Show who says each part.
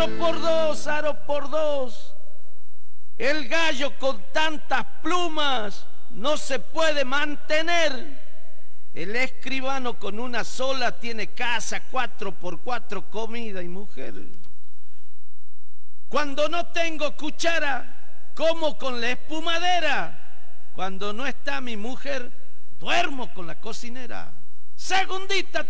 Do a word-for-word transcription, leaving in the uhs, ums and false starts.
Speaker 1: Aro por dos, aro por dos. El gallo con tantas plumas no se puede mantener. El escribano con una sola tiene casa, cuatro por cuatro, comida y mujer. Cuando no tengo cuchara, como con la espumadera. Cuando no está mi mujer, duermo con la cocinera. Segundita.